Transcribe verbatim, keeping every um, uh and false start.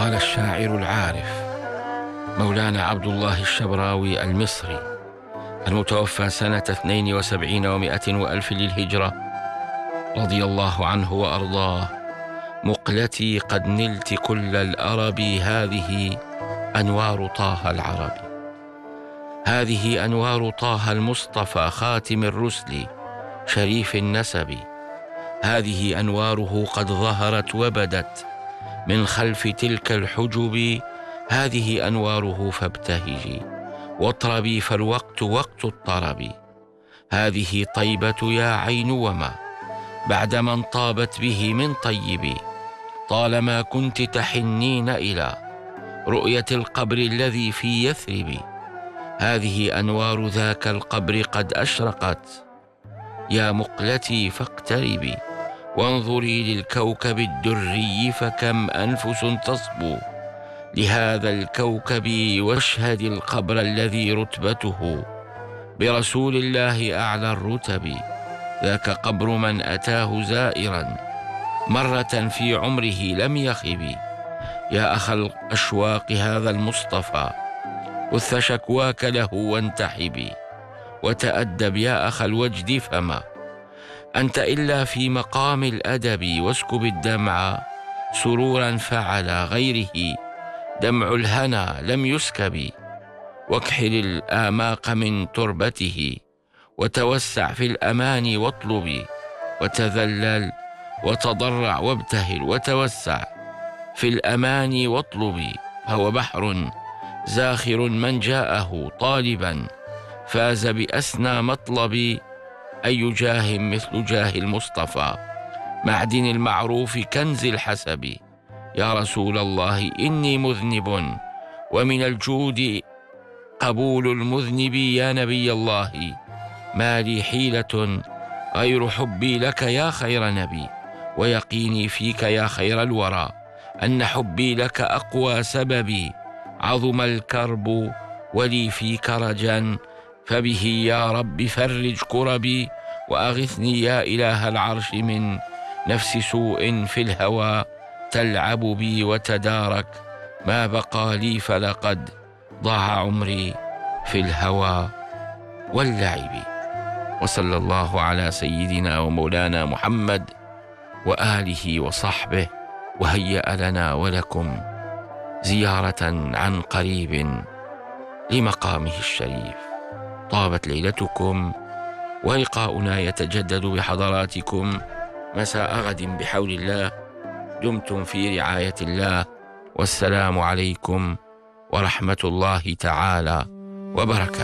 قال الشاعر العارف مولانا عبد الله الشبراوي المصري المتوفى سنة اثنين وسبعين ومائة وألف للهجرة رضي الله عنه وأرضاه: مقلتي قد نلت كل الأرب، هذه أنوار طه العربي، هذه أنوار طه المصطفى خاتم الرسل شريف النسب، هذه أنواره قد ظهرت وبدت من خلف تلك الحجب، هذه أنواره فابتهجي واطربي، فالوقت وقت الطرب، هذه طيبة يا عين وما بعد من طابت به من طيب، طالما كنت تحنين إلى رؤية القبر الذي في يثرب، هذه أنوار ذاك القبر قد أشرقت، يا مقلتي فاقتربي وانظري للكوكب الدري، فكم أنفس تصبو لهذا الكوكب، واشهد القبر الذي رتبته برسول الله أعلى الرتب، ذاك قبر من أتاه زائرا مرة في عمره لم يخب، يا أخ الأشواق هذا المصطفى بث شكواك له وانتحبي، وتأدب يا أخ الوجد، فما أنت إلا في مقام الأدب، واسكب الدمع سرورا فعلى غيره دمع الهنا لم يسكب، واكحل الآماق من تربته وتوسع في الأمان واطلبي، وتذلل وتضرع وابتهل وتوسع في الأمان واطلبي، هو بحر زاخر من جاءه طالبا فاز بأسنى مطلب، أي جاه مثل جاه المصطفى معدن المعروف كنز الحسب، يا رسول الله إني مذنب ومن الجود قبول المذنب، يا نبي الله ما لي حيلة غير حبي لك يا خير نبي، ويقيني فيك يا خير الورى أن حبي لك أقوى سببي، عظم الكرب ولي فيك رجا، فبه يا رب فرج كربي، وأغثني يا إله العرش من نفس سوء في الهوى تلعب بي وتدارك، ما بقى لي فلقد ضاع عمري في الهوى واللعب. وصلى الله على سيدنا ومولانا محمد وآله وصحبه، وهيأ لنا ولكم زيارة عن قريب لمقامه الشريف. طابت ليلتكم، ولقاؤنا يتجدد بحضراتكم مساء غد بحول الله. دمتم في رعاية الله، والسلام عليكم ورحمة الله تعالى وبركاته.